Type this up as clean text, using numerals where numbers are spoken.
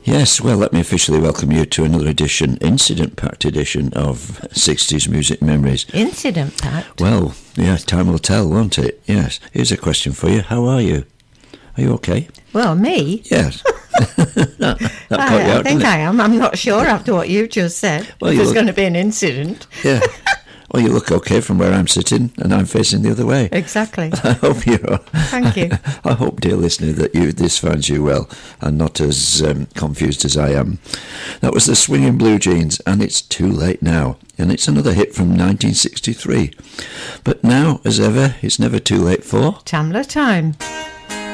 Yes, well, let me officially welcome you to another edition, incident-packed edition of 60s Music Memories. Incident-packed? Well, yeah, time will tell, won't it? Yes. Here's a question for you. How are you? Are you okay? Well, me? Yes. that caught you out, I think didn't it? I am. I'm not sure after what you've just said. Well, if you there's look- going to be an incident. Yeah. Well, you look okay from where I'm sitting, and I'm facing the other way. Exactly. I hope you're... Thank you. I hope, dear listener, that this finds you well and not as confused as I am. That was the Swinging Blue Jeans, and It's Too Late Now. And it's another hit from 1963. But now, as ever, it's never too late for... Tamla time.